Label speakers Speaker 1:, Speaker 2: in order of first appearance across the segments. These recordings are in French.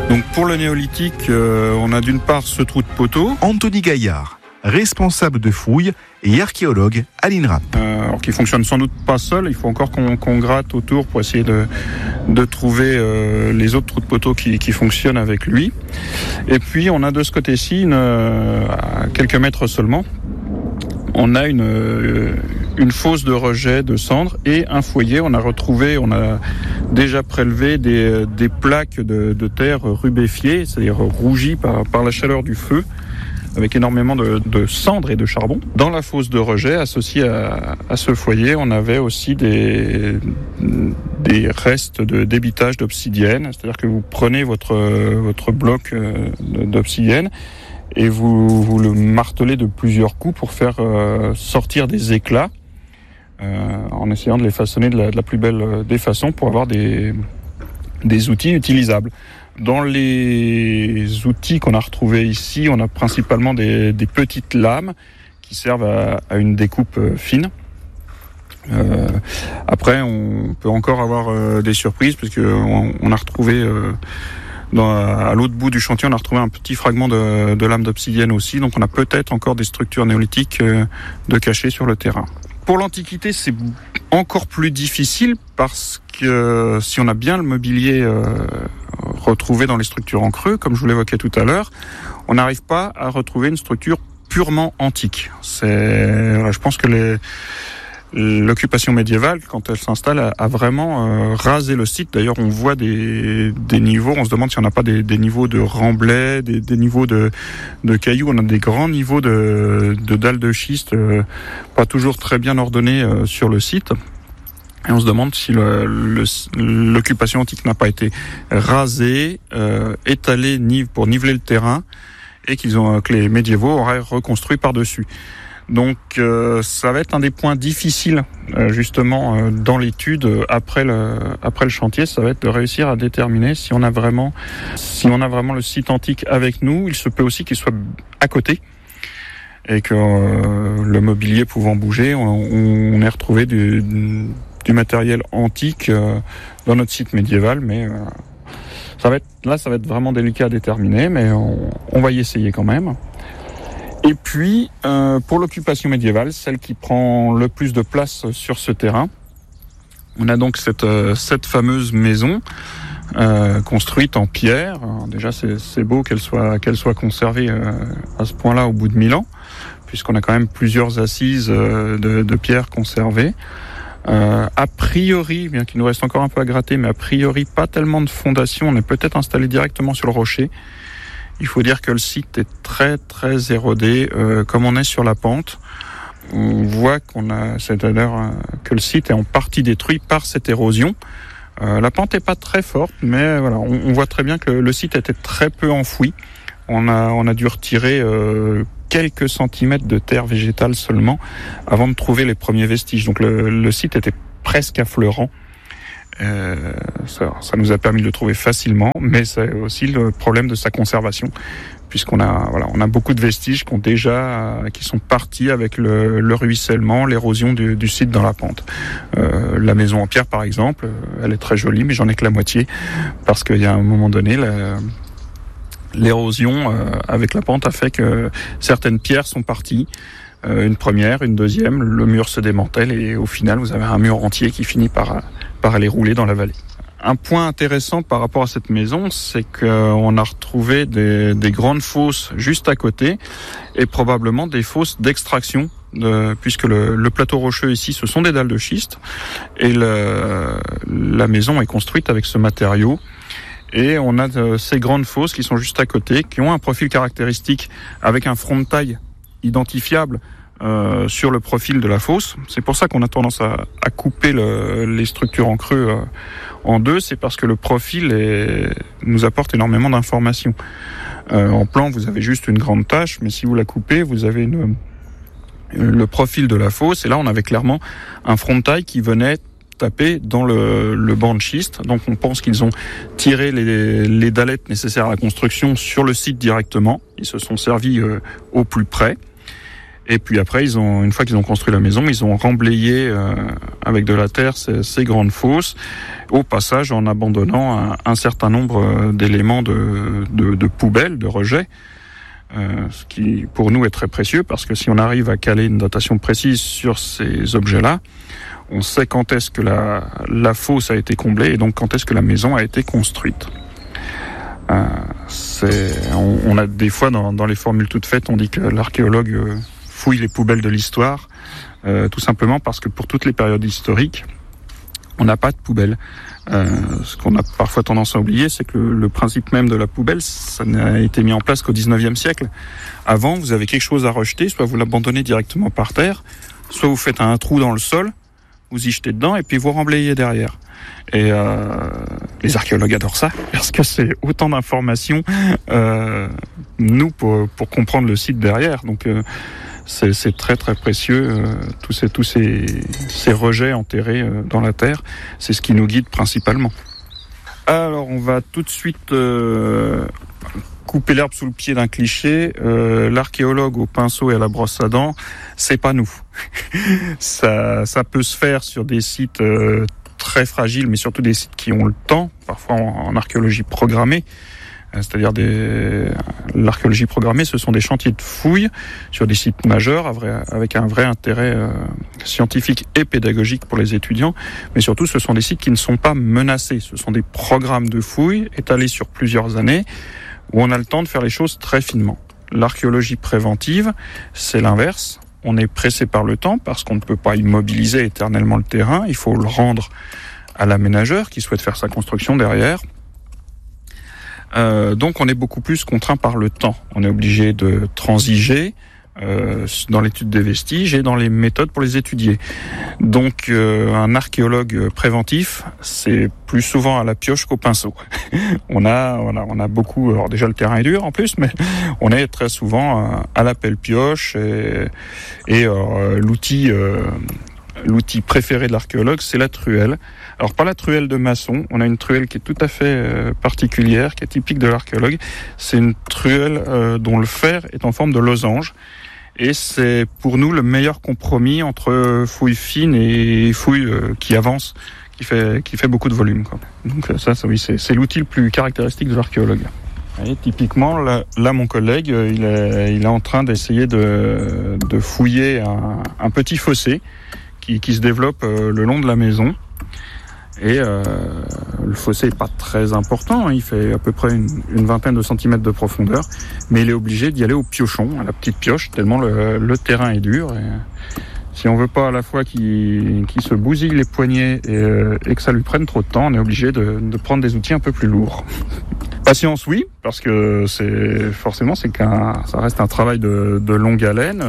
Speaker 1: Donc pour le néolithique, on a d'une part ce trou de poteau.
Speaker 2: Anthony Gaillard, responsable de fouilles et archéologue à l'INRAP.
Speaker 1: Alors qui fonctionne sans doute pas seul, il faut encore qu'on gratte autour pour essayer de trouver les autres trous de poteau qui fonctionnent avec lui. Et puis on a de ce côté-ci, à quelques mètres seulement, on a une fosse de rejet de cendres et un foyer. On a déjà prélevé des plaques de terre rubéfiées, c'est-à-dire rougies par la chaleur du feu, avec énormément de cendres et de charbon. Dans la fosse de rejet, associée à ce foyer, on avait aussi des restes de débitage d'obsidienne, c'est-à-dire que vous prenez votre bloc d'obsidienne et vous le martelez de plusieurs coups pour faire sortir des éclats, en essayant de les façonner de la plus belle des façons pour avoir des outils utilisables. Dans les outils qu'on a retrouvés ici, on a principalement des petites lames qui servent à une découpe fine. Après, on peut encore avoir des surprises parce que on a retrouvé à l'autre bout du chantier, on a retrouvé un petit fragment de lame d'obsidienne aussi. Donc, on a peut-être encore des structures néolithiques de cachées sur le terrain. Pour l'Antiquité, c'est encore plus difficile parce que si on a bien le mobilier retrouvé dans les structures en creux, comme je vous l'évoquais tout à l'heure, on n'arrive pas à retrouver une structure purement antique. Je pense que l'occupation médiévale, quand elle s'installe, a vraiment rasé le site. D'ailleurs, on voit des niveaux. On se demande si on n'a pas des niveaux de remblais, des niveaux de cailloux. On a des grands niveaux de dalles de schiste, pas toujours très bien ordonnés sur le site. Et on se demande si l'occupation antique n'a pas été rasée, étalée pour niveler le terrain, et que les médiévaux auraient reconstruit par-dessus. Donc ça va être un des points difficiles justement dans l'étude après le chantier, ça va être de réussir à déterminer si on a vraiment le site antique avec nous. Il se peut aussi qu'il soit à côté et que le mobilier pouvant bouger, on ait retrouvé du matériel antique dans notre site médiéval, mais ça va être vraiment délicat à déterminer, mais on va y essayer quand même. Et puis, pour l'occupation médiévale, celle qui prend le plus de place sur ce terrain, on a donc cette fameuse maison construite en pierre. Alors déjà, c'est beau qu'elle soit conservée à ce point-là au bout de 1000 ans, puisqu'on a quand même plusieurs assises de pierre conservées. A priori, bien qu'il nous reste encore un peu à gratter, mais a priori pas tellement de fondation. On est peut-être installé directement sur le rocher. Il faut dire que le site est très très érodé, comme on est sur la pente. On voit c'est-à-dire que le site est en partie détruit par cette érosion. La pente est pas très forte, mais voilà, on voit très bien que le site était très peu enfoui. On a dû retirer quelques centimètres de terre végétale seulement avant de trouver les premiers vestiges. Donc le site était presque affleurant. Ça nous a permis de le trouver facilement, mais c'est aussi le problème de sa conservation, puisqu'on a beaucoup de vestiges qui sont partis avec le ruissellement, l'érosion du site dans la pente. La maison en pierre, par exemple, elle est très jolie, mais j'en ai que la moitié, parce qu'il y a un moment donné, l'érosion avec la pente a fait que certaines pierres sont parties. Une première, une deuxième, le mur se démantèle et au final, vous avez un mur entier qui finit par aller rouler dans la vallée. Un point intéressant par rapport à cette maison, c'est qu'on a retrouvé des grandes fosses juste à côté et probablement des fosses d'extraction, puisque le plateau rocheux ici, ce sont des dalles de schiste et la maison est construite avec ce matériau. Et on a ces grandes fosses qui sont juste à côté, qui ont un profil caractéristique avec un front de taille identifiable sur le profil de la fosse. C'est pour ça qu'on a tendance à couper les structures en creux en deux, c'est parce que le profil nous apporte énormément d'informations. En plan, vous avez juste une grande tache, mais si vous la coupez, vous avez le profil de la fosse, et là on avait clairement un front de taille qui venait taper dans le banc de schiste. Donc on pense qu'ils ont tiré les dallettes nécessaires à la construction sur le site directement. Ils se sont servis au plus près. Et puis après, une fois qu'ils ont construit la maison, ils ont remblayé avec de la terre ces grandes fosses, au passage en abandonnant un certain nombre d'éléments de poubelles, de rejets, ce qui pour nous est très précieux, parce que si on arrive à caler une datation précise sur ces objets-là, on sait quand est-ce que la fosse a été comblée et donc quand est-ce que la maison a été construite. On a des fois dans les formules toutes faites, on dit que l'archéologue fouille les poubelles de l'histoire, tout simplement parce que pour toutes les périodes historiques, on n'a pas de poubelle. Ce qu'on a parfois tendance à oublier, c'est que le principe même de la poubelle, ça n'a été mis en place qu'au 19e siècle. Avant, vous avez quelque chose à rejeter, soit vous l'abandonnez directement par terre, soit vous faites un trou dans le sol, vous y jetez dedans et puis vous remblayez derrière. Et les archéologues adorent ça, parce que c'est autant d'informations, nous, pour comprendre le site derrière. Donc c'est très très précieux, tous ces rejets enterrés dans la terre, c'est ce qui nous guide principalement. Alors on va tout de suite couper l'herbe sous le pied d'un cliché. L'archéologue au pinceau et à la brosse à dents, c'est pas nous. ça peut se faire sur des sites très fragiles, mais surtout des sites qui ont le temps, parfois en archéologie programmée. C'est-à-dire l'archéologie programmée, ce sont des chantiers de fouilles sur des sites majeurs avec un vrai intérêt scientifique et pédagogique pour les étudiants, mais surtout ce sont des sites qui ne sont pas menacés. Ce sont des programmes de fouilles étalés sur plusieurs années où on a le temps de faire les choses très finement. L'archéologie préventive, c'est l'inverse. On est pressé par le temps parce qu'on ne peut pas immobiliser éternellement le terrain. Il faut le rendre à l'aménageur qui souhaite faire sa construction derrière. Donc on est beaucoup plus contraint par le temps. On est obligé de transiger dans l'étude des vestiges et dans les méthodes pour les étudier. Donc un archéologue préventif, c'est plus souvent à la pioche qu'au pinceau. On a beaucoup. Alors déjà le terrain est dur en plus, mais on est très souvent à la pelle-pioche et l'outil préféré de l'archéologue, c'est la truelle. Alors pas la truelle de maçon, on a une truelle qui est tout à fait particulière, qui est typique de l'archéologue. C'est une truelle dont le fer est en forme de losange. Et c'est pour nous le meilleur compromis entre fouille fine et fouille qui avance, qui fait beaucoup de volume, quoi. Donc ça oui, c'est l'outil le plus caractéristique de l'archéologue. Et typiquement, là mon collègue, il est en train d'essayer de fouiller un petit fossé qui se développe le long de la maison. Et le fossé est pas très important, il fait à peu près une vingtaine de centimètres de profondeur, mais il est obligé d'y aller au piochon, à la petite pioche, tellement le terrain est dur. Et si on veut pas à la fois qu'il se bousille les poignets et que ça lui prenne trop de temps, on est obligé de prendre des outils un peu plus lourds. Patience, oui, parce que ça reste un travail de longue haleine.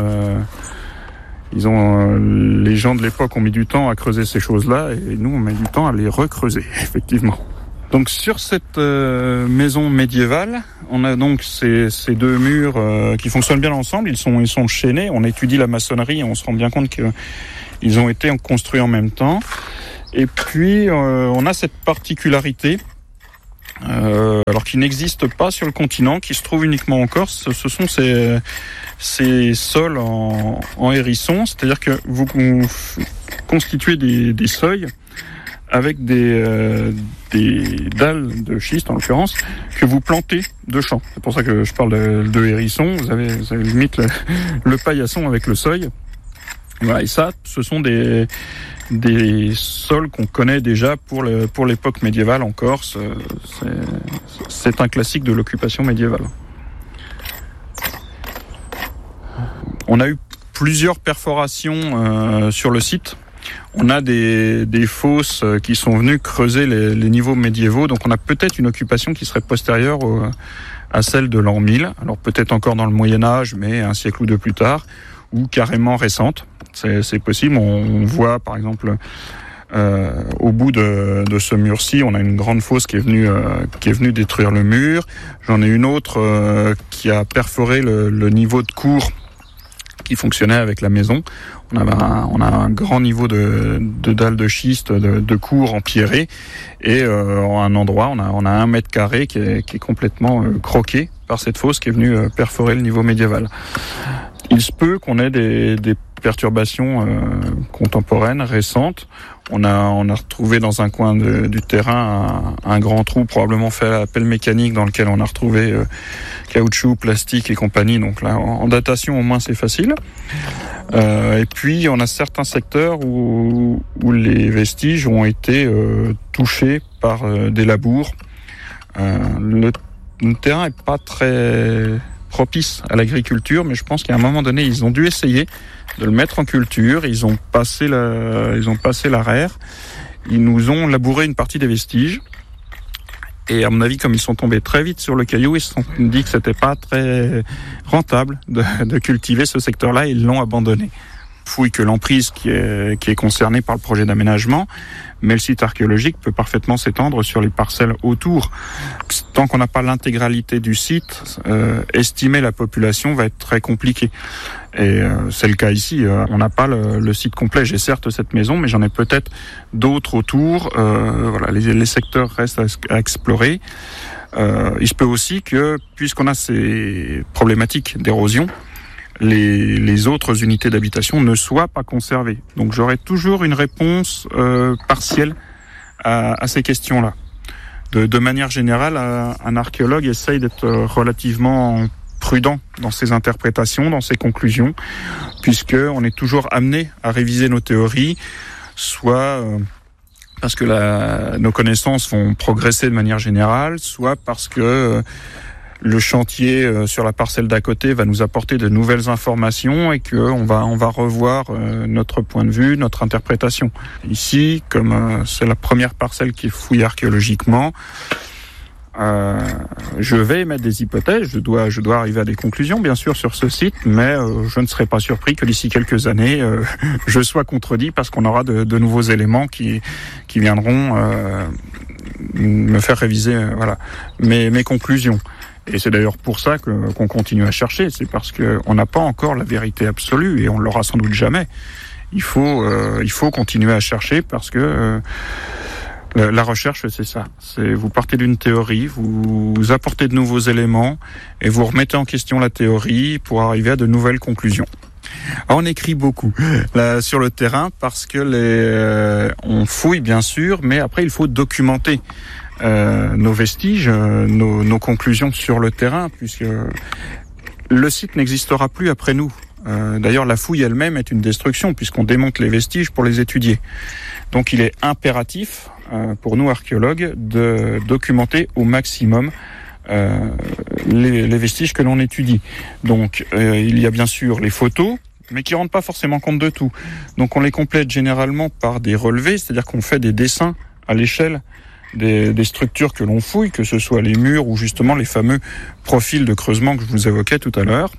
Speaker 1: Les gens de l'époque ont mis du temps à creuser ces choses-là et nous on met du temps à les recreuser, effectivement. Donc sur cette maison médiévale, on a donc ces deux murs qui fonctionnent bien ensemble, ils sont chaînés, on étudie la maçonnerie et on se rend bien compte qu'ils ont été construits en même temps. Et puis on a cette particularité alors qui n'existe pas sur le continent, qui se trouve uniquement en Corse, ce sont ces sols en hérisson, c'est-à-dire que vous constituez des seuils avec des dalles de schiste en l'occurrence que vous plantez de champs. C'est pour ça que je parle de hérisson. Vous avez limite le paillasson avec le seuil. Voilà, et ça, ce sont des sols qu'on connaît déjà pour l'époque médiévale en Corse. C'est un classique de l'occupation médiévale. On a eu plusieurs perforations sur le site. On a des fosses qui sont venues creuser les niveaux médiévaux. Donc on a peut-être une occupation qui serait postérieure à celle de l'an 1000. Alors peut-être encore dans le Moyen-Âge, mais un siècle ou deux plus tard, ou carrément récente. C'est possible. On voit par exemple au bout de ce mur-ci, on a une grande fosse qui est venue détruire le mur. J'en ai une autre qui a perforé le niveau de cour qui fonctionnait avec la maison. On a un grand niveau de dalles de schiste, de cour empierrées, et à un endroit, on a 1 mètre carré qui est complètement croqué par cette fosse qui est venue perforer le niveau médiéval. Il se peut qu'on ait des perturbations contemporaines, récentes. On a retrouvé dans un coin du terrain un grand trou, probablement fait à la pelle mécanique, dans lequel on a retrouvé caoutchouc, plastique et compagnie. Donc là, en datation, au moins, c'est facile. Et puis, on a certains secteurs où les vestiges ont été touchés par des labours. Le terrain est pas très propice à l'agriculture, mais je pense qu'à un moment donné, ils ont dû essayer de le mettre en culture. Ils ont passé l'arère. Ils nous ont labouré une partie des vestiges. Et à mon avis, comme ils sont tombés très vite sur le caillou, ils se sont dit que c'était pas très rentable de cultiver ce secteur-là. Ils l'ont abandonné. Fouille que l'emprise qui est concernée par le projet d'aménagement, mais le site archéologique peut parfaitement s'étendre sur les parcelles autour. Tant qu'on n'a pas l'intégralité du site, estimer la population va être très compliqué. Et c'est le cas ici. On n'a pas le site complet. J'ai certes cette maison, mais j'en ai peut-être d'autres autour. Voilà, les secteurs restent à explorer. Il se peut aussi que, puisqu'on a ces problématiques d'érosion, les autres unités d'habitation ne soient pas conservées. Donc j'aurai toujours une réponse partielle à ces questions-là. De manière générale, un archéologue essaye d'être relativement prudent dans ses interprétations, dans ses conclusions, puisqu'on est toujours amené à réviser nos théories, soit parce que nos connaissances vont progresser de manière générale, soit parce que le chantier sur la parcelle d'à côté va nous apporter de nouvelles informations et qu'on va revoir notre point de vue, notre interprétation. Ici, comme c'est la première parcelle qui est fouillée archéologiquement, je vais émettre des hypothèses, je dois arriver à des conclusions bien sûr sur ce site, mais je ne serai pas surpris que d'ici quelques années je sois contredit parce qu'on aura de nouveaux éléments qui viendront me faire réviser mes conclusions. Et c'est d'ailleurs pour ça qu'on continue à chercher, c'est parce qu'on n'a pas encore la vérité absolue et on l'aura sans doute jamais. Il faut continuer à chercher parce que la recherche, c'est ça. C'est vous partez d'une théorie, vous apportez de nouveaux éléments et vous remettez en question la théorie pour arriver à de nouvelles conclusions. Alors, on écrit beaucoup là, sur le terrain parce que on fouille bien sûr, mais après il faut documenter nos vestiges, nos conclusions sur le terrain, puisque le site n'existera plus après nous. D'ailleurs, la fouille elle-même est une destruction, puisqu'on démonte les vestiges pour les étudier. Donc il est impératif pour nous archéologues de documenter au maximum les vestiges que l'on étudie. Donc il y a bien sûr les photos, mais qui ne rendent pas forcément compte de tout. Donc on les complète généralement par des relevés, c'est-à-dire qu'on fait des dessins à l'échelle des structures que l'on fouille, que ce soit les murs ou justement les fameux profils de creusement que je vous évoquais tout à l'heure.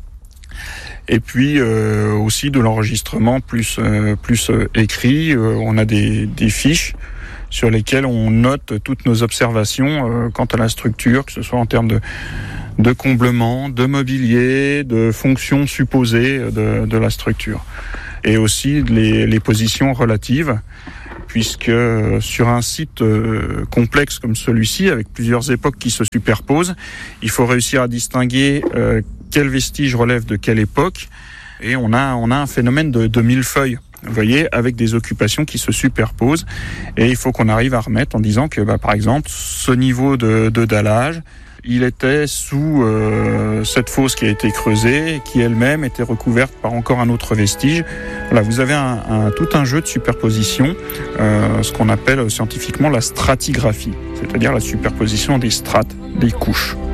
Speaker 1: Et puis aussi de l'enregistrement plus écrit. On a des fiches sur lesquelles on note toutes nos observations quant à la structure, que ce soit en termes de comblement, de mobilier, de fonctions supposées de la structure. Et aussi les positions relatives, puisque sur un site complexe comme celui-ci, avec plusieurs époques qui se superposent, il faut réussir à distinguer quel vestige relève de quelle époque, et on a un phénomène de millefeuille, vous voyez, avec des occupations qui se superposent, et il faut qu'on arrive à remettre en disant que, par exemple, ce niveau de dallage, il était sous cette fosse qui a été creusée, qui elle-même était recouverte par encore un autre vestige. Voilà, vous avez tout un jeu de superposition, ce qu'on appelle scientifiquement la stratigraphie, c'est-à-dire la superposition des strates, des couches.